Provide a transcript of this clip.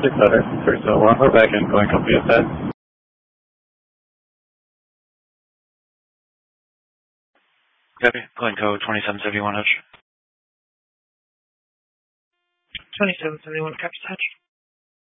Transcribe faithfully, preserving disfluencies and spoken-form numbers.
six Otter, three seven one, we're back in, going copy of that. Copy, Glencoe twenty-seven seventy-one Hutch. twenty-seven seventy-one, Captain Hatch.